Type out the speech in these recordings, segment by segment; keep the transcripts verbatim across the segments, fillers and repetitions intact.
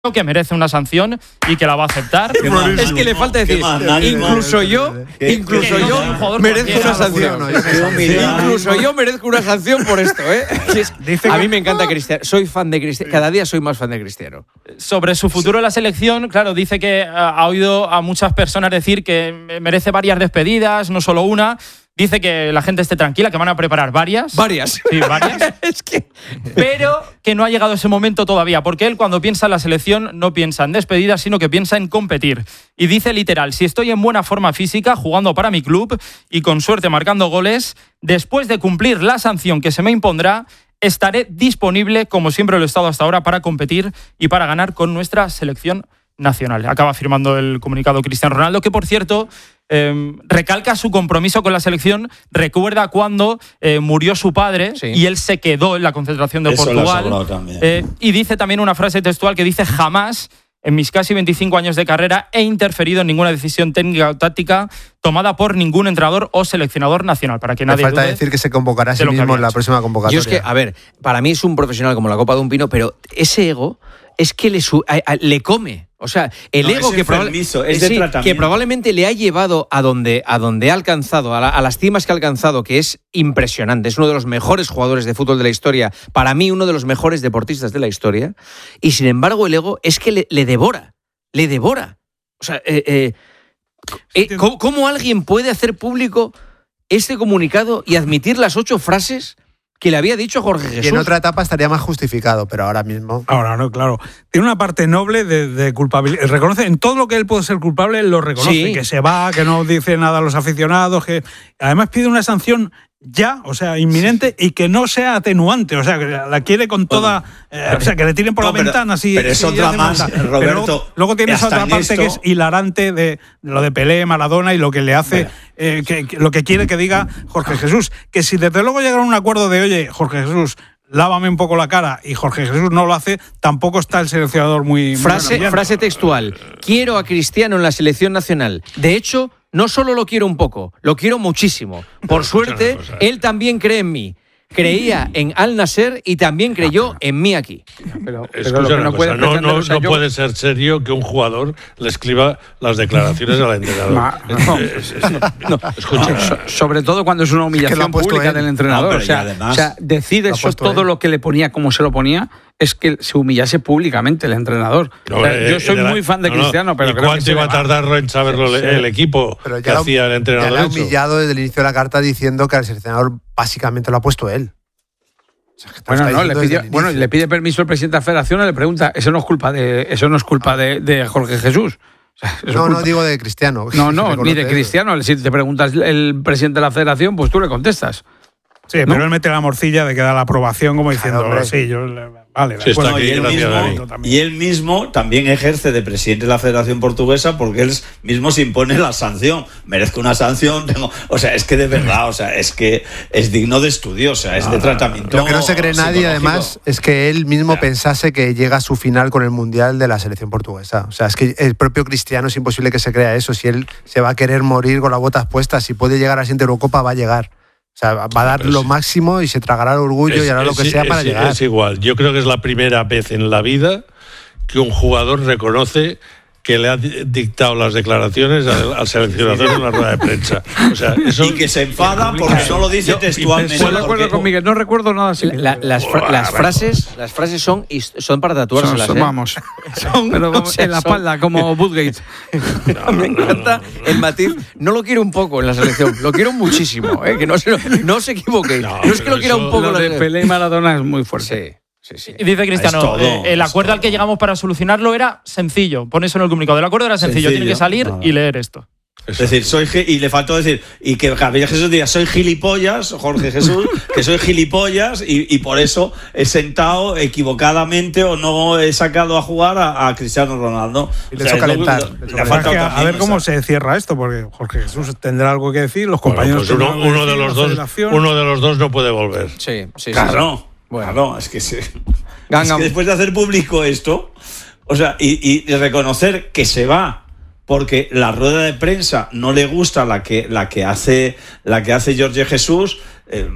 que merece una sanción y que la va a aceptar. Es que le falta decir, incluso yo, incluso yo merezco una sanción. Incluso yo merezco una sanción por esto, ¿eh? A mí me encanta Cristiano, soy fan de Cristiano, cada día soy más fan de Cristiano. Sobre su futuro en la selección, claro, dice que ha oído a muchas personas decir que merece varias despedidas, no solo una. Dice que la gente esté tranquila, que van a preparar varias. Varias. Sí, varias. Es que... Pero que no ha llegado ese momento todavía, porque él cuando piensa en la selección no piensa en despedidas, sino que piensa en competir. Y dice literal, si estoy en buena forma física, jugando para mi club y con suerte marcando goles, después de cumplir la sanción que se me impondrá, estaré disponible, como siempre lo he estado hasta ahora, para competir y para ganar con nuestra selección nacional. Acaba firmando el comunicado Cristiano Ronaldo, que por cierto... Eh, recalca su compromiso con la selección, recuerda cuando eh, murió su padre, sí, y él se quedó en la concentración de Eso Portugal, eh, y dice también una frase textual que dice: jamás en mis casi veinticinco años de carrera he interferido en ninguna decisión técnica o táctica tomada por ningún entrenador o seleccionador nacional, para que nadie Me falta dude decir que se convocará a sí mismo en la próxima convocatoria. Yo es que, a ver, para mí es un profesional como la copa de un pino, pero ese ego es que le, su, a, a, le come. O sea, el no, ego es que, probable, es de sí, que probablemente le ha llevado a donde, a donde ha alcanzado, a, la, a las cimas que ha alcanzado, que es impresionante. Es uno de los mejores jugadores de fútbol de la historia. Para mí, uno de los mejores deportistas de la historia. Y sin embargo, el ego es que le, le devora. Le devora. O sea, eh, eh, eh, ¿cómo, ¿cómo alguien puede hacer público este comunicado y admitir las ocho frases que le había dicho Jorge Jesús? Y en otra etapa estaría más justificado, pero ahora mismo... Ahora no, claro. Tiene una parte noble de, de culpabilidad. Reconoce en todo lo que él puede ser culpable, él lo reconoce. Sí. Que se va, que no dice nada a los aficionados, que además pide una sanción ya, o sea, inminente, y que no sea atenuante, o sea, que la quiere con toda... Eh, o sea, que le tiren por no, la pero, ventana. Si, pero es si otra más, Roberto. Pero luego, luego tienes otra parte esto... que es hilarante de, de lo de Pelé, Maradona y lo que le hace... Eh, que, que, lo que quiere que diga Jorge Jesús. Que si desde luego llegaron a un acuerdo de, oye, Jorge Jesús, lávame un poco la cara, y Jorge Jesús no lo hace, tampoco está el seleccionador muy... Frase, muy frase textual. Quiero a Cristiano en la selección nacional. De hecho... No solo lo quiero un poco, lo quiero muchísimo. Por suerte, él también cree en mí. Creía en Al Nasser y también creyó en mí aquí. Pero, pero lo que no puede, no, no, no puede ser serio que un jugador le escriba las declaraciones al entrenador. Ma, no, es, es, es, no, escucha, so, sobre todo cuando es una humillación es que pública él. del entrenador. No, o, sea, además, o sea, decir eso, todo él. lo que le ponía, como se lo ponía, es que se humillase públicamente el entrenador. No, o sea, eh, yo soy la, muy fan de no, Cristiano, pero ¿y creo cuánto que iba a tardar en saberlo sí. el equipo pero que hacía el entrenador? Ya le ha humillado desde el inicio de la carta diciendo que al seleccionador básicamente lo ha puesto él. O sea, bueno, no, le pide, bueno, le pide permiso el presidente de la federación y le pregunta, eso no es culpa de, eso no es culpa de, de Jorge Jesús. O sea, no, no digo de Cristiano. No, no, ni de Cristiano. Si te preguntas el presidente de la federación, pues tú le contestas. Sí, ¿no? Pero él mete la morcilla de que da la aprobación como diciendo, claro, sí, yo... Vale, sí, bueno, y, él mismo, y él mismo también ejerce de presidente de la Federación Portuguesa porque él mismo se impone la sanción. Merezco una sanción, tengo, o sea, es que de verdad, o sea, es que es digno de estudio, o sea, es de tratamiento. Lo que no se cree nadie, además, es que él mismo claro. pensase que llega a su final con el Mundial de la selección portuguesa. O sea, es que el propio Cristiano es imposible que se crea eso. Si él se va a querer morir con las botas puestas, si puede llegar a la siguiente Eurocopa, va a llegar. O sea, va a dar lo máximo y se tragará el orgullo es, y hará es, lo que sea es, para es, llegar. Es igual. Yo creo que es la primera vez en la vida que un jugador reconoce que le ha dictado las declaraciones al, al seleccionador en la rueda de prensa. O sea, eso y que se enfada porque no lo dice textualmente. Estoy de acuerdo con Miguel, no recuerdo nada así. La, las, fra- las frases, las frases son, son para tatuárselas. Son, son, ¿eh? Vamos, son, pero vamos, en la espalda, como Woodgate. No, Me encanta no, no. el matiz. No lo quiero un poco en la selección, lo quiero muchísimo. ¿eh? Que no se, no se equivoque. No, no es que lo quiera un poco. Lo de Pelé y Maradona es muy fuerte. Sí. Sí, sí. Y dice Cristiano, todo, eh, el acuerdo todo. al que llegamos para solucionarlo era sencillo. Pon eso en el comunicado. El acuerdo era sencillo, sencillo. tiene que salir no. y leer esto. Es decir, soy y le faltó decir, y que Gabriel Jesús diga, soy gilipollas, Jorge Jesús, que soy gilipollas, y, y por eso he sentado equivocadamente o no he sacado a jugar a, a Cristiano Ronaldo. Y le o sea, hecho calentar. Lo, le le también, a ver cómo o sea. se cierra esto, porque Jorge Jesús tendrá algo que decir, los compañeros... Bueno, pues uno, uno, de los dos, uno de los dos no puede volver. Sí, sí, claro. Sí. Bueno, claro, es que, se, es que después de hacer público esto, o sea, y, y reconocer que se va porque la rueda de prensa no le gusta la que la que hace la que hace Jorge Jesús, eh,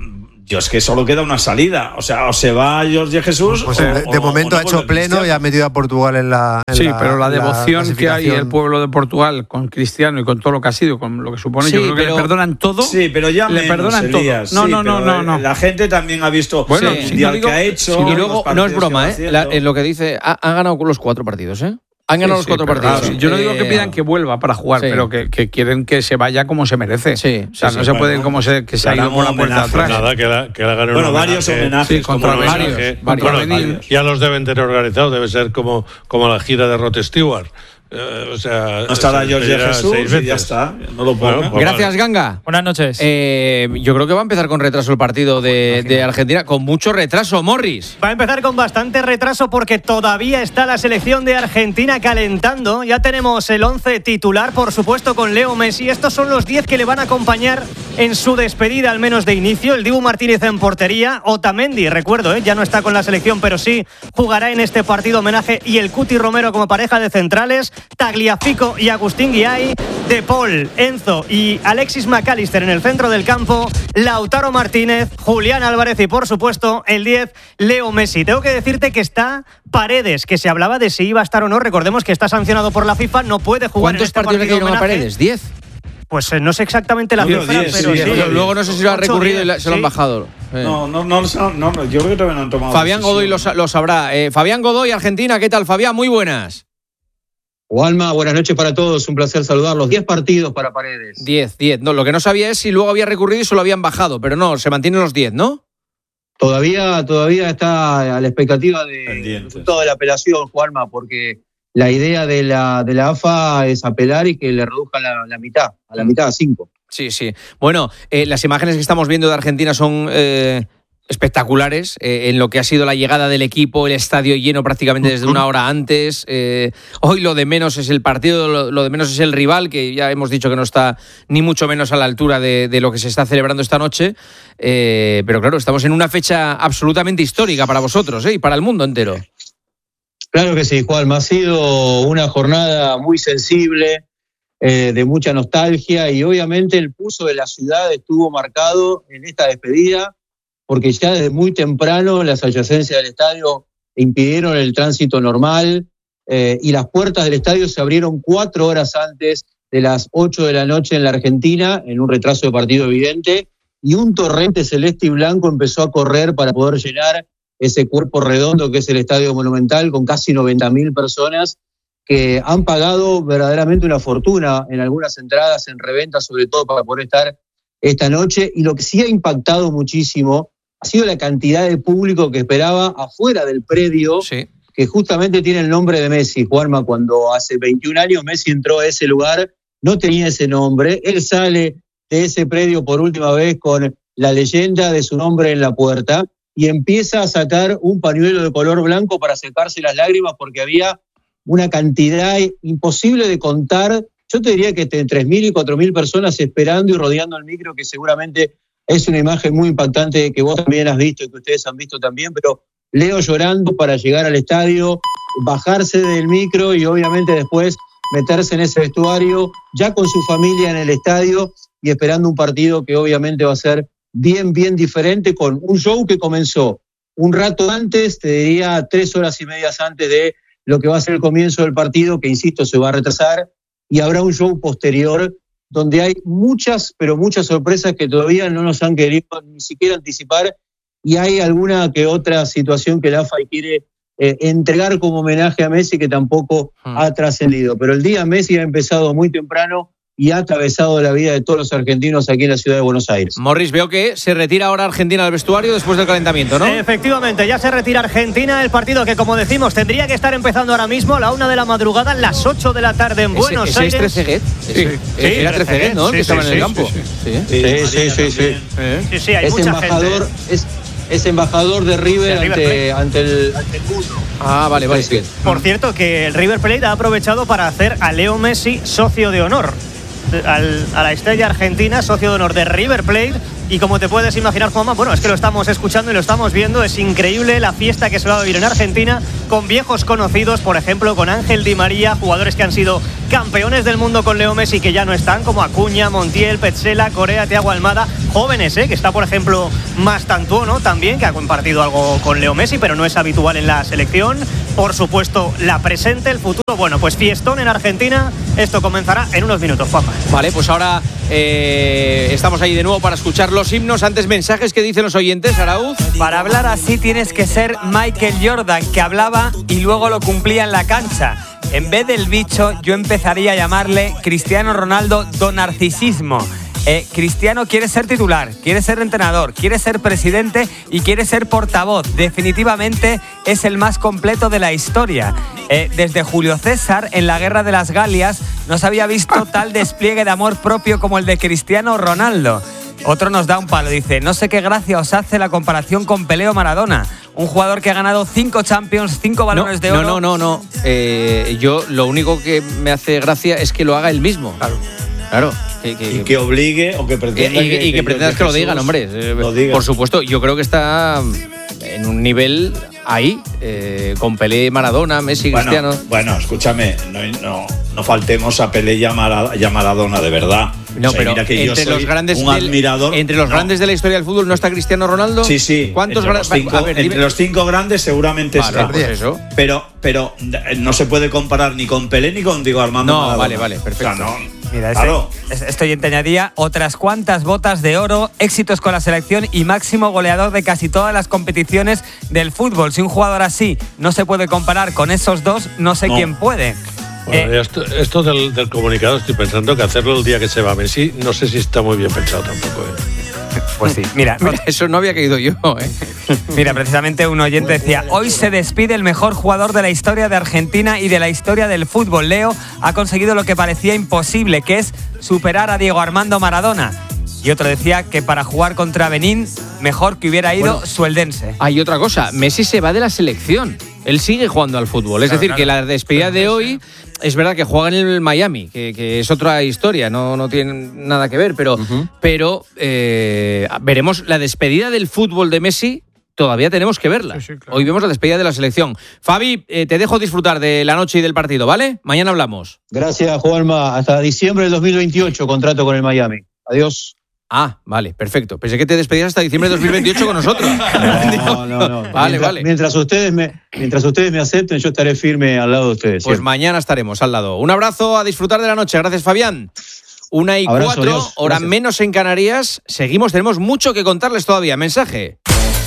yo es que solo queda una salida. O sea, o se va Jorge Jesús. Pues o, de, de o, momento o no ha hecho pleno Cristiano. y ha metido a Portugal en la. En sí, la, pero la devoción la que hay el pueblo de Portugal con Cristiano y con todo lo que ha sido, con lo que supone, Sí, yo creo que pero- le perdonan todo. Sí, pero ya le menos, perdonan Elías, todo. No, sí, no, no, pero, no, no. eh, La gente también ha visto Bueno, el sí, mundial no digo- que ha hecho. Y los luego, no es partidos que broma, va ¿eh? haciendo. La- en lo que dice, ha, ha ganado los cuatro partidos, ¿eh? Han ganado Sí, los cuatro sí, pero partidos. claro, yo no digo que Eh, pidan que vuelva para jugar, sí. pero que, que quieren que se vaya como se merece. Sí, o sea, sí, no sí, se bueno, puede como se, que se ha ido por la puerta de homenaje, atrás. Nada, que la, que la gane un Bueno, homenaje. varios homenajes. Sí, contra como varios, homenaje. varios. Bueno, Varios. ya los deben tener organizados, debe ser como, como la gira de Rod Stewart. Eh, o sea, No estará se Jorge pedirá Jesús seis y ya veces. está. No lo Bueno, ponga. pues Gracias, vale. Ganga. Buenas noches. Eh, yo creo que va a empezar con retraso el partido de, de Argentina, con mucho retraso, Morris. Va a empezar con bastante retraso porque todavía está la selección de Argentina calentando. Ya tenemos el once titular, por supuesto, con Leo Messi. Estos son los diez que le van a acompañar en su despedida, al menos de inicio. El Dibu Martínez en portería. Otamendi, recuerdo, ¿eh? ya no está con la selección, pero sí jugará en este partido homenaje. Y el Cuti Romero como pareja de centrales. Tagliafico y Agustín Guiay. De Paul, Enzo y Alexis McAllister en el centro del campo. Lautaro Martínez, Julián Álvarez y, por supuesto, el diez, Leo Messi. Tengo que decirte que está Paredes, que se hablaba de si iba a estar o no. Recordemos que está sancionado por la FIFA, no puede jugar en ¿Cuántos este partidos le partido cayeron a homenaje. Paredes? ¿Diez? Pues eh, no sé exactamente la Diez, cifra, diez, pero sí, sí. diez. Luego no sé si lo ha Ocho, recurrido y diez, la- se lo han sí. bajado. Eh. No, no, no, no, no, no, yo creo que todavía no han tomado. Fabián decisión. Godoy lo, sa- lo sabrá. Eh, Fabián Godoy, Argentina, ¿qué tal, Fabián? Muy buenas. Juanma, buenas noches para todos, un placer saludarlos. Diez partidos para Paredes. Diez, diez. No, lo que no sabía es si luego había recurrido y se lo habían bajado, pero no, se mantienen los diez, ¿no? Todavía, todavía está a la expectativa de- del Pendientes. resultado de la apelación, Juanma, porque la idea de la, de la A F A es apelar y que le reduzcan la, la mitad, a la mitad, a cinco. Sí, sí. Bueno, eh, las imágenes que estamos viendo de Argentina son eh, espectaculares eh, en lo que ha sido la llegada del equipo, el estadio lleno prácticamente desde una hora antes. Eh, hoy lo de menos es el partido, lo, lo de menos es el rival, que ya hemos dicho que no está ni mucho menos a la altura de, de lo que se está celebrando esta noche. Eh, pero claro, estamos en una fecha absolutamente histórica para vosotros, ¿eh? Y para el mundo entero. Claro que sí, Juanma, ha sido una jornada muy sensible, eh, de mucha nostalgia, y obviamente el pulso de la ciudad estuvo marcado en esta despedida, porque ya desde muy temprano las adyacencias del estadio impidieron el tránsito normal, eh, y las puertas del estadio se abrieron cuatro horas antes de las ocho de la noche en la Argentina, en un retraso de partido evidente, y un torrente celeste y blanco empezó a correr para poder llenar ese cuerpo redondo que es el Estadio Monumental, con casi noventa mil personas que han pagado verdaderamente una fortuna en algunas entradas, en reventa, sobre todo para poder estar esta noche. Y lo que sí ha impactado muchísimo ha sido la cantidad de público que esperaba afuera del predio, Sí. que justamente tiene el nombre de Messi. Juanma, cuando hace veintiún años Messi entró a ese lugar, no tenía ese nombre. Él sale de ese predio por última vez con la leyenda de su nombre en la puerta y empieza a sacar un pañuelo de color blanco para secarse las lágrimas, porque había una cantidad imposible de contar. Yo te diría que entre tres mil y cuatro mil personas esperando y rodeando el micro, que seguramente es una imagen muy impactante que vos también has visto y que ustedes han visto también, pero Leo llorando para llegar al estadio, bajarse del micro y obviamente después meterse en ese vestuario, ya con su familia en el estadio y esperando un partido que obviamente va a ser bien, bien diferente, con un show que comenzó un rato antes, te diría tres horas y medias antes de lo que va a ser el comienzo del partido, que insisto, se va a retrasar, y habrá un show posterior donde hay muchas, pero muchas sorpresas que todavía no nos han querido ni siquiera anticipar, y hay alguna que otra situación que la A F A quiere eh, entregar como homenaje a Messi, que tampoco Hmm. ha trascendido. Pero el día Messi ha empezado muy temprano y ha atravesado la vida de todos los argentinos aquí en la ciudad de Buenos Aires. Morris, veo que se retira ahora Argentina del vestuario después del calentamiento, ¿no? Efectivamente, ya se retira Argentina, el partido que, como decimos, tendría que estar empezando ahora mismo a la una de la madrugada, a las ocho de la tarde en Buenos ese, ese Aires. es Trezeguet. Ese- Sí, Era Trezeguet, ¿no? El sí, que estaba sí, en el sí, campo. sí, Sí. Sí, sí, sí, sí. Sí, sí, hay Es mucha embajador, gente. es, es embajador de River, De River ante, Plate. ante, el, ante el mundo. Ah, vale, vale. Sí. Por cierto, que el River Plate ha aprovechado para hacer a Leo Messi socio de honor. Al, a la estrella argentina, socio de honor de River Plate, Y como te puedes imaginar, Juanma, bueno, es que lo estamos escuchando y lo estamos viendo. Es increíble la fiesta que se va a vivir en Argentina con viejos conocidos, por ejemplo, con Ángel Di María, jugadores que han sido campeones del mundo con Leo Messi que ya no están, como Acuña, Montiel, Petzela, Corea, Thiago Almada. Jóvenes, ¿eh? Que está, por ejemplo, Mastantuono también, que ha compartido algo con Leo Messi, pero no es habitual en la selección. Por supuesto, la presente, el futuro. Bueno, pues fiestón en Argentina. Esto comenzará en unos minutos, Juanma. Vale, pues ahora eh, estamos ahí de nuevo para escuchar los himnos. Antes, mensajes que dicen los oyentes, Arauz. Para hablar así tienes que ser Michael Jordan, que hablaba y luego lo cumplía en la cancha. En vez del bicho, yo empezaría a llamarle Cristiano Ronaldo Don Narcisismo. Eh, Cristiano quiere ser titular, quiere ser entrenador, quiere ser presidente y quiere ser portavoz. Definitivamente es el más completo de la historia. Eh, desde Julio César, en la Guerra de las Galias, no se había visto tal despliegue de amor propio como el de Cristiano Ronaldo. Otro nos da un palo, dice, no sé qué gracia os hace la comparación con Pelé o Maradona. Un jugador que ha ganado cinco Champions, cinco balones no, de oro. No, no, no, no. Eh, yo lo único que me hace gracia es que lo haga él mismo. Claro. Claro. Que, que, y que obligue o que pretenda y, y, que, y que, que pretendas que lo digan, hombre. Lo diga. Por supuesto, yo creo que está en un nivel ahí, eh, con Pelé, Maradona, Messi, bueno, Cristiano. Bueno, escúchame, no, no, no faltemos a Pelé y a Maradona, de verdad. No, o sea, pero mira que entre yo los soy grandes un del, admirador. Entre los no. grandes de la historia del fútbol no está Cristiano Ronaldo. Sí, sí. ¿Cuántos entre los cinco, a ver, entre los cinco grandes seguramente vale, está. Pues eso. Pero, pero no se puede comparar ni con Pelé ni con Diego Armando No, Maradona. vale, vale, perfecto. O sea, no. Mira, claro. este, este oyente añadía otras cuantas botas de oro, éxitos con la selección y máximo goleador de casi todas las competiciones del fútbol. Si un jugador así no se puede comparar con esos dos, no sé no. quién puede. Bueno, eh, esto, esto del, del comunicado estoy pensando que hacerlo el día que se va Messi, no sé si está muy bien pensado tampoco. ¿eh? Pues sí, mira, mira, eso no había caído yo. ¿eh? Mira, precisamente un oyente decía, hoy se despide el mejor jugador de la historia de Argentina y de la historia del fútbol. Leo ha conseguido lo que parecía imposible, que es superar a Diego Armando Maradona. Y otro decía que para jugar contra Benín, mejor que hubiera ido bueno, Sueldense. Hay otra cosa, Messi se va de la selección. Él sigue jugando al fútbol. Es claro, decir, claro. que la despedida de hoy es verdad que juega en el Miami, que, que es otra historia, no, no tiene nada que ver, pero, uh-huh. pero eh, veremos la despedida del fútbol de Messi. Todavía tenemos que verla. Sí, sí, claro. Hoy vemos la despedida de la selección. Fabi, eh, te dejo disfrutar de la noche y del partido, ¿vale? Mañana hablamos. Gracias, Juanma. Hasta diciembre del dos mil veintiocho, contrato con el Miami. Adiós. Ah, vale, perfecto. Pensé que te despedías hasta diciembre de dos mil veintiocho con nosotros. No, no, no. Vale, mientras, vale. Mientras ustedes, me, mientras ustedes me acepten, yo estaré firme al lado de ustedes. Pues ¿sí? mañana estaremos al lado. Un abrazo, a disfrutar de la noche. Gracias, Fabián. Una y Abrazo, cuatro, Dios. hora Gracias. menos en Canarias. Seguimos, tenemos mucho que contarles todavía. Mensaje.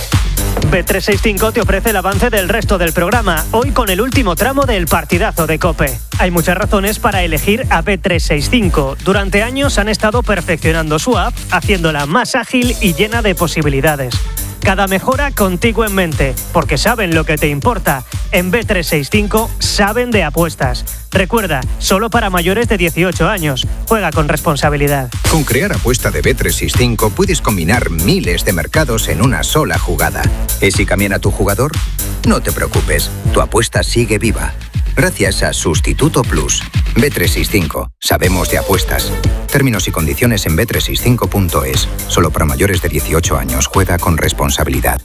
B trescientos sesenta y cinco te ofrece el avance del resto del programa, hoy con el último tramo del partidazo de COPE. Hay muchas razones para elegir a B trescientos sesenta y cinco. Durante años han estado perfeccionando su app, haciéndola más ágil y llena de posibilidades. Cada mejora contigo en mente, porque saben lo que te importa. En B trescientos sesenta y cinco saben de apuestas. Recuerda, solo para mayores de dieciocho años. Juega con responsabilidad. Con Crear Apuesta de B trescientos sesenta y cinco puedes combinar miles de mercados en una sola jugada. ¿Y si cambian tu jugador? No te preocupes, tu apuesta sigue viva. Gracias a Sustituto Plus. B trescientos sesenta y cinco. Sabemos de apuestas. Términos y condiciones en B trescientos sesenta y cinco punto es. Solo para mayores de dieciocho años. Juega con responsabilidad.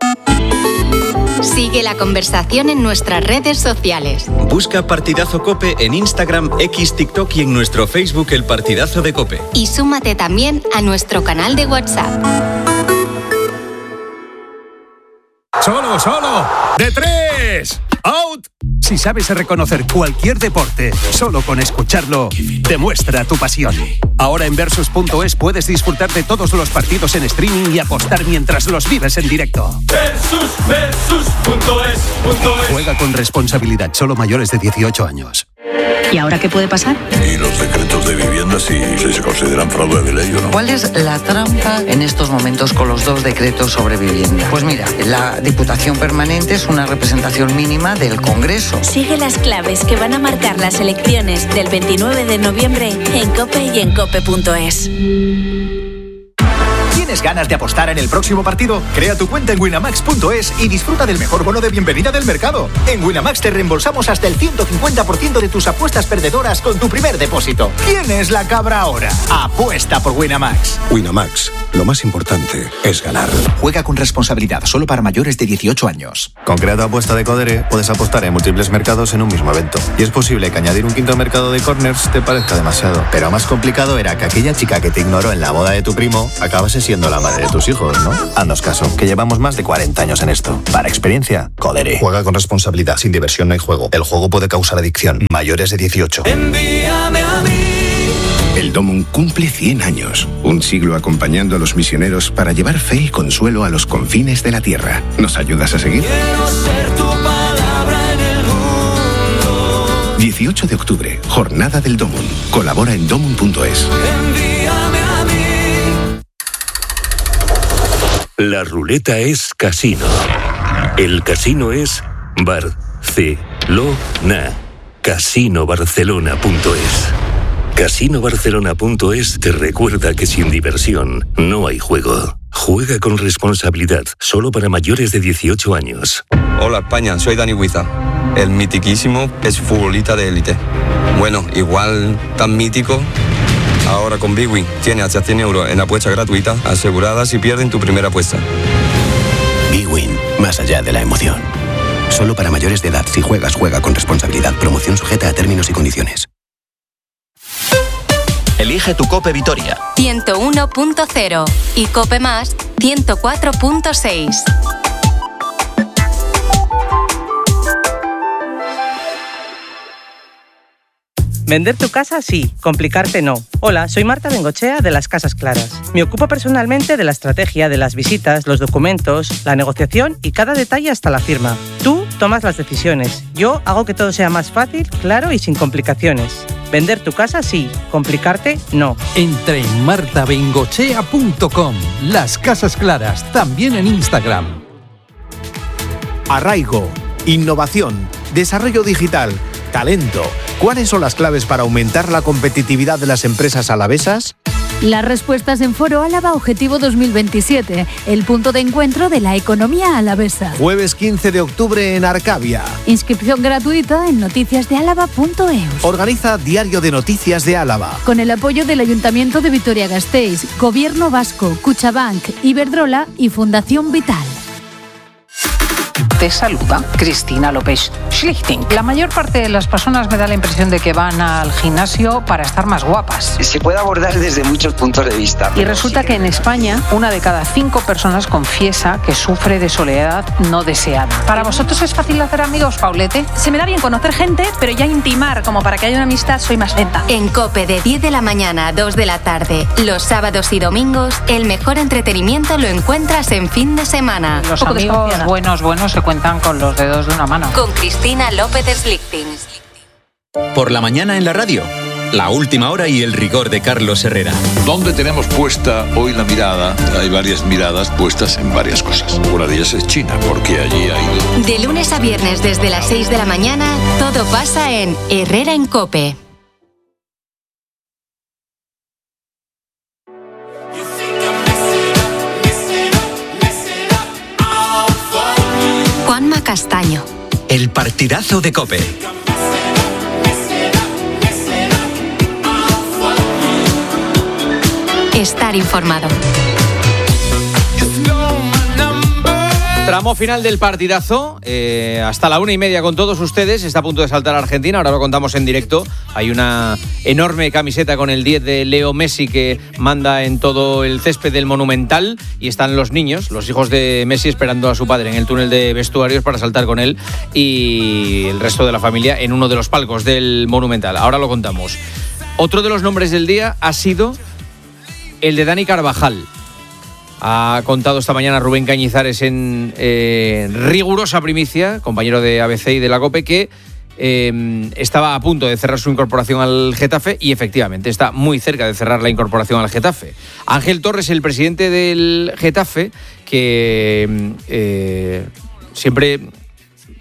Sigue la conversación en nuestras redes sociales. Busca Partidazo COPE en Instagram, X, TikTok y en nuestro Facebook El Partidazo de COPE. Y súmate también a nuestro canal de WhatsApp. ¡Solo, solo! ¡De tres! ¡Out! Si sabes reconocer cualquier deporte, solo con escucharlo, demuestra tu pasión. Ahora en Versus punto es puedes disfrutar de todos los partidos en streaming y apostar mientras los vives en directo. Versus, Versus punto es, punto es. Juega con responsabilidad, solo mayores de dieciocho años. ¿Y ahora qué puede pasar? Y los decretos de vivienda, si, si se consideran fraude de ley o no. ¿Cuál es la trampa en estos momentos con los dos decretos sobre vivienda? Pues mira, la Diputación Permanente es una representación mínima del Congreso. Sigue las claves que van a marcar las elecciones del veintinueve de noviembre en COPE y en cope punto es. ¿Tienes ganas de apostar en el próximo partido? Crea tu cuenta en winamax punto es y disfruta del mejor bono de bienvenida del mercado. En Winamax te reembolsamos hasta el ciento cincuenta por ciento de tus apuestas perdedoras con tu primer depósito. ¿Quién es la cabra ahora? Apuesta por Winamax. Winamax, lo más importante es ganar. Juega con responsabilidad, solo para mayores de dieciocho años. Con Crea tu apuesta de Codere puedes apostar en múltiples mercados en un mismo evento. Y es posible que añadir un quinto mercado de corners te parezca demasiado. Pero más complicado era que aquella chica que te ignoró en la boda de tu primo acabase siendo la madre de tus hijos, ¿no? Haznos caso, que llevamos más de cuarenta años en esto. Para experiencia, Codere. Juega con responsabilidad, sin diversión no hay juego. El juego puede causar adicción. Mayores de dieciocho. Envíame a mí. El Domum cumple cien años, un siglo acompañando a los misioneros para llevar fe y consuelo a los confines de la tierra. ¿Nos ayudas a seguir? Quiero ser tu palabra en el mundo. dieciocho de octubre, Jornada del Domum. Colabora en domum punto es. Envíame a mí. La ruleta es casino. El casino es Barcelona. casino barcelona punto es. casino barcelona punto es te recuerda que sin diversión no hay juego. Juega con responsabilidad, solo para mayores de dieciocho años. Hola España, soy Dani Huiza, el mitiquísimo ex futbolista de élite. Bueno, igual tan mítico. Ahora con Big Win tiene hasta cien euros en apuesta gratuita asegurada si pierden tu primera apuesta. Big Win, más allá de la emoción. Solo para mayores de edad. Si juegas, juega con responsabilidad. Promoción sujeta a términos y condiciones. Elige tu Cope Vitoria. ciento uno punto cero y Cope Más ciento cuatro punto seis. Vender tu casa sí, complicarte no. Hola, soy Marta Bengochea de Las Casas Claras. Me ocupo personalmente de la estrategia, de las visitas, los documentos, la negociación y cada detalle hasta la firma. Tú tomas las decisiones. Yo hago que todo sea más fácil, claro y sin complicaciones. Vender tu casa sí, complicarte no. Entra en marta bengochea punto com. Las Casas Claras, también en Instagram. Arraigo, innovación, desarrollo digital, talento. ¿Cuáles son las claves para aumentar la competitividad de las empresas alavesas? Las respuestas en Foro Álava Objetivo dos mil veintisiete, el punto de encuentro de la economía alavesa. Jueves quince de octubre en Arcavia. Inscripción gratuita en noticias de álava punto e u. Organiza Diario de Noticias de Álava. Con el apoyo del Ayuntamiento de Vitoria-Gasteiz, Gobierno Vasco, Cuchabank, Iberdrola y Fundación Vital. Te saluda Cristina López Schlichting. La mayor parte de las personas me da la impresión de que van al gimnasio para estar más guapas. Se puede abordar desde muchos puntos de vista. Y resulta que en España una de cada cinco personas confiesa que sufre de soledad no deseada. ¿Para vosotros es fácil hacer amigos, Paulete? Se me da bien conocer gente, pero ya intimar como para que haya una amistad soy más lenta. En COPE de diez de la mañana a dos de la tarde, los sábados y domingos, el mejor entretenimiento lo encuentras en fin de semana. Los amigos buenos, buenos se cuentan con los dedos de una mano. Con Cristina López Slichting. Por la mañana en la radio, la última hora y el rigor de Carlos Herrera. ¿Dónde tenemos puesta hoy la mirada? Hay varias miradas puestas en varias cosas. Una de ellas es China, porque allí ha ido. De lunes a viernes desde las seis de la mañana, todo pasa en Herrera en COPE. Juanma Castaño. El partidazo de COPE. Estar informado. Tramo final del partidazo, eh, hasta la una y media con todos ustedes. Está a punto de saltar a Argentina, ahora lo contamos en directo. Hay una enorme camiseta con el diez de Leo Messi que manda en todo el césped del Monumental y están los niños, los hijos de Messi, esperando a su padre en el túnel de vestuarios para saltar con él y el resto de la familia en uno de los palcos del Monumental. Ahora lo contamos. Otro de los nombres del día ha sido el de Dani Carvajal. Ha contado esta mañana Rubén Cañizares en eh, rigurosa primicia, compañero de A B C y de la COPE, que eh, estaba a punto de cerrar su incorporación al Getafe y efectivamente está muy cerca de cerrar la incorporación al Getafe. Ángel Torres, el presidente del Getafe, que eh, siempre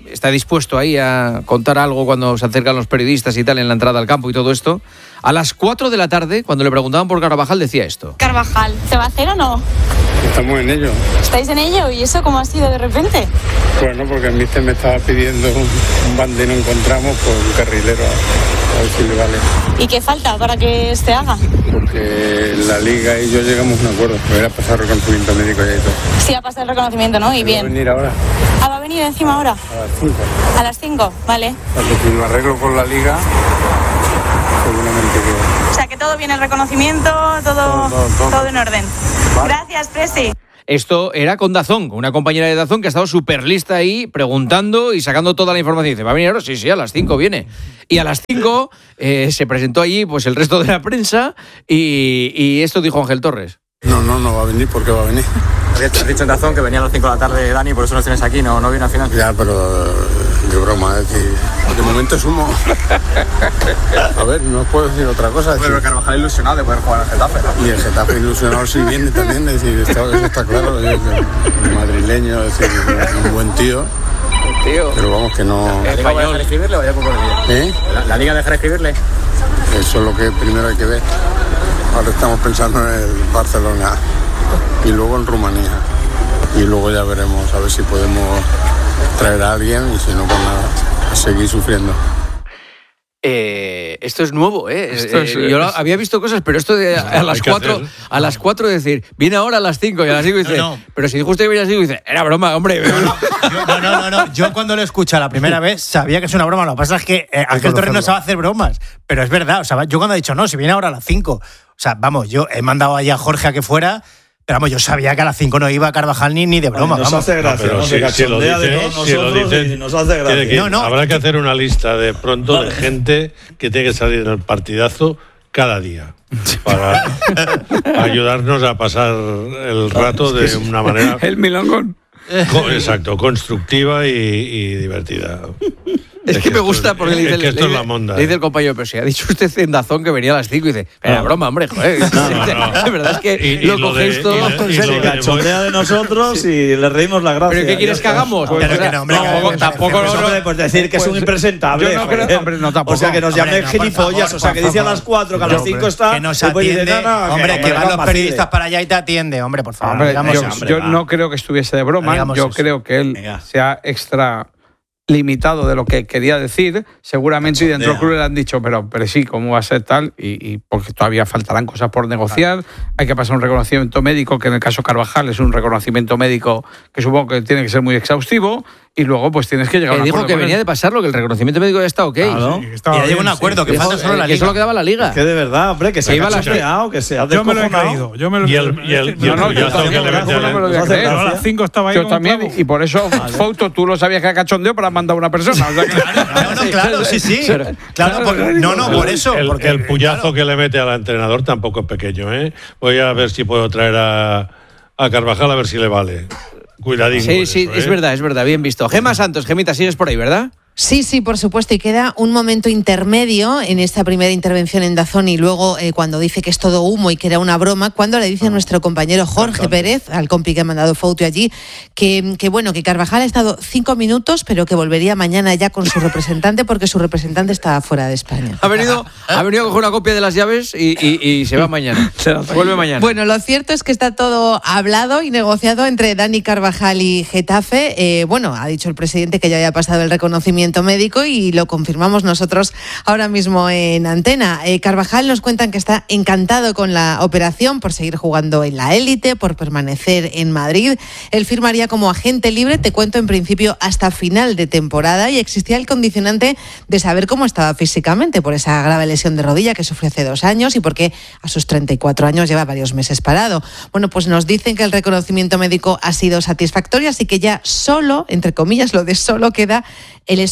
está dispuesto ahí a contar algo cuando se acercan los periodistas y tal en la entrada al campo y todo esto. A las cuatro de la tarde, cuando le preguntaban por Carvajal, decía esto. Carvajal, ¿se va a hacer o no? Estamos en ello. ¿Estáis en ello? ¿Y eso cómo ha sido de repente? Bueno, porque el míster me estaba pidiendo un, un bande y no encontramos, pues un carrilero a, a ver si le vale. ¿Y qué falta para que se haga? Porque la liga y yo llegamos a un acuerdo. Me era pasar reconocimiento médico ya y todo. Sí, ha pasado el reconocimiento, ¿no? Y bien. ¿Va a venir ahora? Ah, ¿va a venir encima ahora? A las cinco. A las cinco, vale. Porque si lo arreglo con la liga, seguramente que... O sea, que todo bien, el reconocimiento, todo, todo, todo, todo. todo en orden. ¿Vale? Gracias, Presi. Esto era con Dazón, una compañera de Dazón que ha estado súper lista ahí preguntando y sacando toda la información. Dice, ¿va a venir ahora? Sí, sí, a las cinco viene. Y a las cinco eh, se presentó allí pues el resto de la prensa y, y esto dijo Ángel Torres. No, no, no va a venir porque va a venir. Has dicho en Dazón que venía a las cinco de la tarde, Dani, por eso nos tienes aquí, no, no viene al final. Ya, pero de broma, es decir, de momento es humo. A ver, no puedo decir otra cosa. Pero decir, Carvajal ilusionado de poder jugar al Getafe. Y el Getafe ilusionado sí viene también, es decir, está, eso está claro, es un madrileño, es decir, un buen tío. Tío. Pero vamos que no... ¿La Liga va a dejar escribirle o ya poco de día? ¿Eh? ¿La, ¿La Liga dejará escribirle? Eso es lo que primero hay que ver. Ahora estamos pensando en el Barcelona y luego en Rumanía. Y luego ya veremos a ver si podemos traer a alguien y si no, pues nada, a seguir sufriendo. Eh, esto es nuevo, ¿eh? Esto es, eh yo es... había visto cosas, pero esto de a, a las cuatro, a las cuatro decir, viene ahora a las cinco y a las cinco dice, no, no. Pero si dijo usted que viene a las cinco dice, era broma, hombre. No, no, yo, no, no, no, no. Yo cuando lo escuché la primera vez sabía que es una broma. Lo que pasa es que eh, Ángel Torres no sabe hacer bromas, pero es verdad. O sea, yo cuando he dicho, no, si viene ahora a las cinco, o sea, vamos, yo he mandado allá a Jorge a que fuera. Pero vamos, yo sabía que a las cinco no iba a Carvajal ni, ni de broma. Nos vamos. hace gracia, no, ¿no? Si, si lo dicen, si lo dicen nos hace gracia. Que, no, no, habrá que que... hacer una lista de pronto vale. de gente que tiene que salir en el partidazo cada día para ayudarnos a pasar el rato de una manera... El milongón. Exacto, constructiva y, y divertida. Es, es que, que me gusta porque le dice, es que esto le, es la monda, le dice el ¿eh? compañero, pero si ha dicho usted en Dazón que venía a las cinco y dice, era no. broma, hombre, joder. No, no, no. La verdad es que y, lo y cogéis todo. Se cachondea de nosotros sí. y le reímos la gracia. ¿Pero qué quieres que hagamos? Pues, pero que no, hombre, no, que tampoco no, no, pues decir que pues, es un impresentable. Yo no creo, hombre, no, tampoco. O sea, que nos llamen no, gilipollas, o sea, que dice a las cuatro, que a las cinco está. Que nos atiende, hombre, que van los periodistas para allá y te atiende, hombre, por favor. Yo no creo que estuviese de broma, yo creo que él se ha extra... limitado de lo que quería decir, seguramente, y dentro del club le han dicho, pero, pero sí, ¿cómo va a ser tal? Y, y porque todavía faltarán cosas por negociar, hay que pasar un reconocimiento médico, que en el caso Carvajal es un reconocimiento médico que supongo que tiene que ser muy exhaustivo, y luego pues tienes que llegar a un acuerdo. Dijo que venía él. de pasarlo, que el reconocimiento médico ya está ok. Claro. Sí, y ya llegó un acuerdo, sí, que falta solo la liga. Que solo quedaba la liga. Es que de verdad, hombre, que se ha cachondeado, que se ha Yo me lo he creído. Yo me lo he creído. Yo no, yo también me lo he creído. A las cinco estaba ahí. Yo también, y por eso, Fouto, tú lo sabías que era cachondeo, pero has mandado a una persona. Claro, no, claro, sí, sí. Claro, por, no, no, por eso. El, porque, el puyazo claro. que le mete al entrenador tampoco es pequeño, ¿eh? Voy a ver si puedo traer a, a Carvajal a ver si le vale. Cuidadín. Sí, sí, eso, ¿eh? es verdad, es verdad, bien visto. Gema Santos, Gemita, sigues por ahí, ¿verdad? Sí, sí, por supuesto, y queda un momento intermedio en esta primera intervención en Dazón y luego eh, cuando dice que es todo humo y que era una broma, cuando le dice a nuestro compañero Jorge Pérez, al compi que ha mandado Fouto allí, que, que bueno, que Carvajal ha estado cinco minutos, pero que volvería mañana ya con su representante porque su representante está fuera de España. Ha venido, ha venido a coger una copia de las llaves y, y, y se va mañana. Se vuelve mañana. Bueno, lo cierto es que está todo hablado y negociado entre Dani Carvajal y Getafe. Eh, bueno, ha dicho el presidente que ya había pasado el reconocimiento médico y lo confirmamos nosotros ahora mismo en antena. Eh, Carvajal nos cuentan que está encantado con la operación por seguir jugando en la élite, por permanecer en Madrid. Él firmaría como agente libre, te cuento, en principio hasta final de temporada, y existía el condicionante de saber cómo estaba físicamente por esa grave lesión de rodilla que sufrió hace dos años y porque a sus treinta y cuatro años lleva varios meses parado. Bueno, pues nos dicen que el reconocimiento médico ha sido satisfactorio, así que ya solo, entre comillas, lo de solo queda el escudo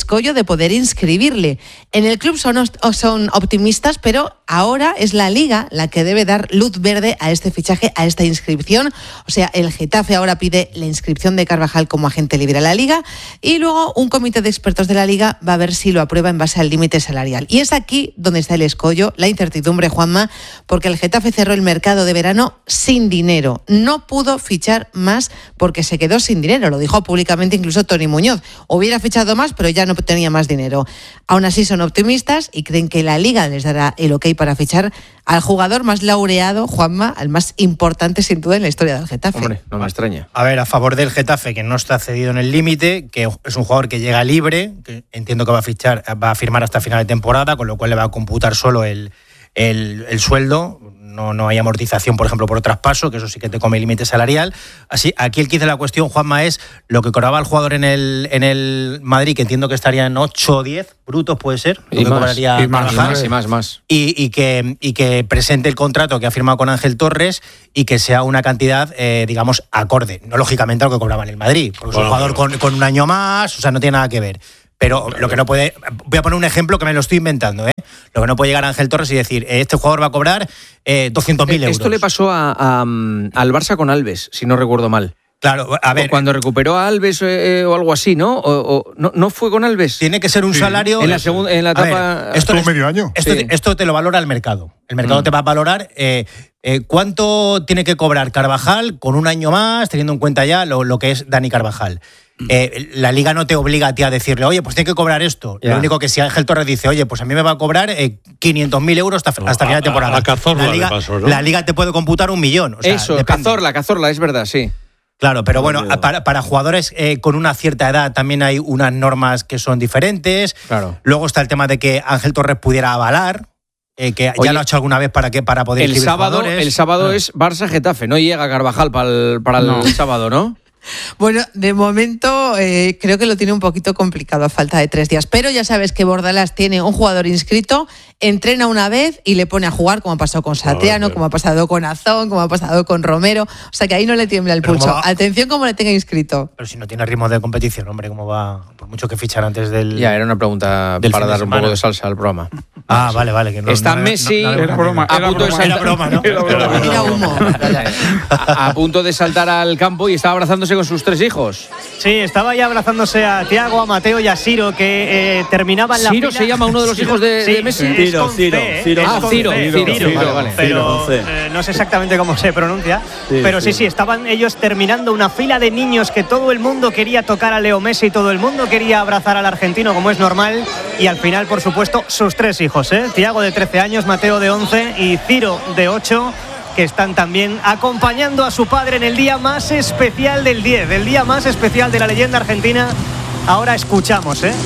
escollo de poder inscribirle. En el club son, son optimistas, pero ahora es la Liga la que debe dar luz verde a este fichaje, a esta inscripción. O sea, el Getafe ahora pide la inscripción de Carvajal como agente libre a la Liga y luego un comité de expertos de la Liga va a ver si lo aprueba en base al límite salarial. Y es aquí donde está el escollo, la incertidumbre, Juanma, porque el Getafe cerró el mercado de verano sin dinero. No pudo fichar más porque se quedó sin dinero. Lo dijo públicamente incluso Toni Muñoz. Hubiera fichado más, pero ya no tenía más dinero. Aún así son optimistas y creen que la Liga les dará el ok para fichar al jugador más laureado, Juanma, al más importante sin duda en la historia del Getafe. Hombre, no me extraña. A ver, a favor del Getafe, que no está cedido en el límite, que es un jugador que llega libre, que entiendo que va a fichar, va a firmar hasta final de temporada, con lo cual le va a computar solo el, el, el sueldo. No, no hay amortización, por ejemplo, por traspaso, que eso sí que te come el límite salarial. Así, aquí el quid de la cuestión, Juanma, es lo que cobraba el jugador en el, en el Madrid, que entiendo que estaría en ocho o diez brutos, puede ser. Y lo más, que cobraría y más, y más, y más, más. Y, y, que, y que presente el contrato que ha firmado con Ángel Torres y que sea una cantidad, eh, digamos, acorde. No lógicamente a lo que cobraba en el Madrid, porque bueno, es un jugador con, con un año más, o sea, no tiene nada que ver. Pero lo que no puede... Voy a poner un ejemplo que me lo estoy inventando, ¿eh? Lo que no puede llegar a Ángel Torres y decir, este jugador va a cobrar eh, doscientos mil euros. Esto le pasó a, a, al Barça con Alves, si no recuerdo mal. Claro, a ver... Cuando recuperó a Alves eh, o algo así, ¿no? O, o, ¿no? ¿No fue con Alves? Tiene que ser un sí. salario... En la, segunda, en la etapa... Ver, esto es medio año. Esto, sí. esto te lo valora el mercado. El mercado mm. te va a valorar... Eh, Eh, ¿Cuánto tiene que cobrar Carvajal con un año más, teniendo en cuenta ya lo, lo que es Dani Carvajal? Eh, la Liga no te obliga a ti a decirle, oye, pues tiene que cobrar esto. Yeah. Lo único que si Ángel Torres dice, oye, pues a mí me va a cobrar eh, quinientos mil euros hasta, hasta final de temporada. A, a Cazorla la Liga, le pasó, ¿no? La Liga te puede computar un millón. O sea, Eso, depende. Cazorla, Cazorla, es verdad, sí. Claro, pero bueno, para, para jugadores eh, con una cierta edad también hay unas normas que son diferentes. Claro. Luego está el tema de que Ángel Torres pudiera avalar. Eh, que Oye, ya lo ha hecho alguna vez para que para poder el sábado jugadores. El sábado ah. es Barça-Getafe, no llega Carvajal para el, para el no. sábado, ¿no? Bueno, de momento eh, creo que lo tiene un poquito complicado a falta de tres días, pero ya sabes que Bordalás tiene un jugador inscrito, entrena una vez y le pone a jugar, como ha pasado con Satriano, oh, como ha pasado con Azón, como ha pasado con Romero, o sea que ahí no le tiembla el pero pulso. Atención como le tenga inscrito. Pero si no tiene ritmo de competición, hombre, ¿cómo va? Por mucho que fichar antes del... Ya, era una pregunta para dar un poco de salsa al programa. Ah, vale, vale. Que no, Está no, Messi no, no, no, era broma, a era punto broma, de era broma, ¿no? Era, broma. Era humo. a, a punto de saltar al campo y estaba abrazándose con sus tres hijos. Sí, estaba ya abrazándose a Thiago, a Mateo y a Ciro, que eh, terminaban la ¿Ciro fila. se llama uno de los hijos de, sí, de Messi? Sí, Ciro, Ciro, Ciro. Ah, Ciro, Ciro, Ciro, vale, vale. Pero eh, no sé exactamente cómo se pronuncia. Sí, pero sí, sí, sí, estaban ellos terminando una fila de niños que todo el mundo quería tocar a Leo Messi, todo el mundo quería abrazar al argentino, como es normal. Y al final, por supuesto, sus tres hijos, ¿eh? Thiago de trece años, Mateo de once y Ciro de ocho, que están también acompañando a su padre en el día más especial del diez, el día más especial de la leyenda argentina. Ahora escuchamos, ¿eh?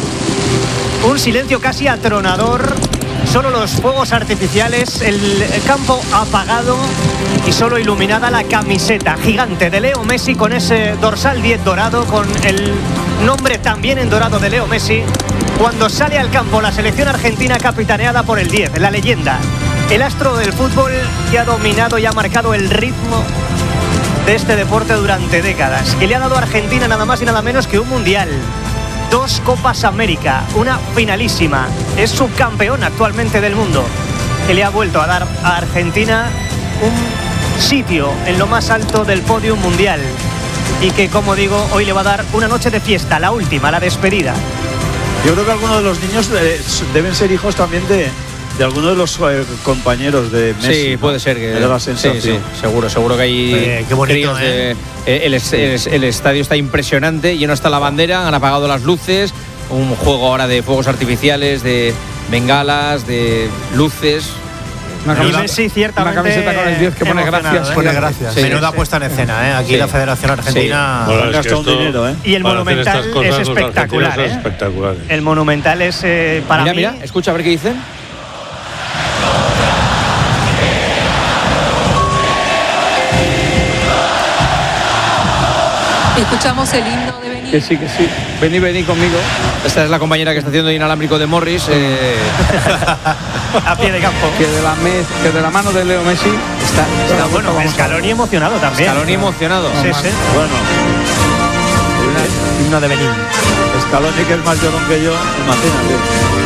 Un silencio casi atronador, solo los fuegos artificiales, el campo apagado y solo iluminada la camiseta gigante de Leo Messi con ese dorsal diez dorado, con el nombre también en dorado de Leo Messi, cuando sale al campo la selección argentina capitaneada por el diez, la leyenda. El astro del fútbol que ha dominado y ha marcado el ritmo de este deporte durante décadas, que le ha dado a Argentina nada más y nada menos que un mundial, dos Copas América, una finalísima, es subcampeón actualmente del mundo, que le ha vuelto a dar a Argentina un sitio en lo más alto del podio mundial y que, como digo, hoy le va a dar una noche de fiesta, la última, la despedida. Yo creo que algunos de los niños eh, deben ser hijos también de... de alguno de los eh, compañeros de Messi. Sí, puede ¿no? ser que me da la sensación. Sí, sí, seguro, seguro que hay eh, qué bonito, ¿eh? De, el, el, el estadio está impresionante, lleno está la bandera, han apagado las luces, un juego ahora de fuegos artificiales, de bengalas, de luces. Una camiseta, Messi, ciertamente, una camiseta con el diez que pone gracias. ¿eh? Pone gracias. Sí, menuda sí. puesta en escena, ¿eh? Aquí sí. La Federación Argentina sí. bueno, gasta un dinero, ¿eh? Y el Monumental es espectacular, ¿eh? espectaculares. El Monumental es eh, para mira, mí... Mira, escucha a ver qué dicen. Escuchamos el himno de Bení. Que sí, que sí. Vení, vení conmigo. Esta es la compañera que está haciendo inalámbrico de Morris. Eh... a pie de campo. Que de la, mes, que de la mano de Leo Messi está, está bueno. Scaloni emocionado también. Scaloni emocionado. Sí, sí. Bueno. himno de Benín. Scaloni, que es más llorón que yo, imagínate.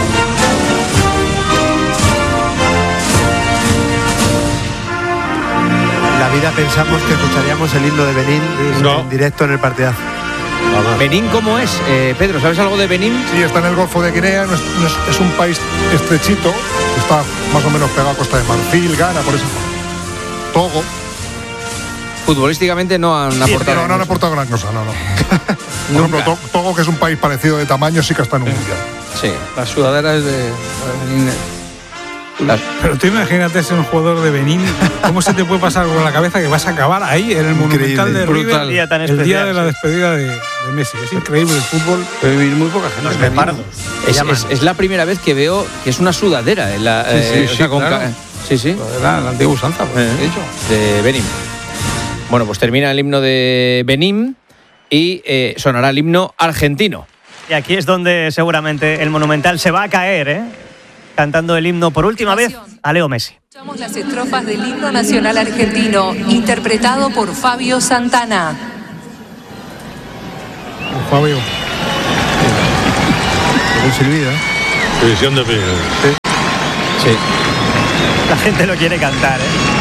En la vida pensamos que escucharíamos el himno de Benín no. en directo en el partidazo. ¿Benín cómo es? Eh, Pedro, ¿sabes algo de Benín? Sí, está en el Golfo de Guinea, no es, no es, es un país estrechito, está más o menos pegado a Costa de Marfil, Ghana, por eso. Togo. Futbolísticamente no han sí, aportado. No, no han aportado gran cosa, no, no. Por ejemplo, Togo, Togo, que es un país parecido de tamaño, sí que está en un mundial. Sí. La sudadera es de Benín. Pero tú imagínate ser un jugador de Benín, ¿cómo se te puede pasar por la cabeza que vas a acabar ahí en el Monumental de River el día, tan especial, el día de la despedida de, de Messi? Es increíble el fútbol, puede vivir muy poca gente. Los leopardos. Es, es, es la primera vez que veo que es una sudadera. En la, sí, sí, eh, sí, o sea, con claro. ca- sí, sí. La, la antigua usanza, pues, eh, he dicho. De Benín. Bueno, pues termina el himno de Benín y eh, sonará el himno argentino. Y aquí es donde seguramente el Monumental se va a caer, ¿eh? Cantando el himno por última vez a Leo Messi. Escuchamos las estrofas del himno nacional argentino, interpretado por Fabio Santana. Fabio. Un silbido, ¿eh? División de opiniones. Sí. Sí. La gente lo quiere cantar, ¿eh?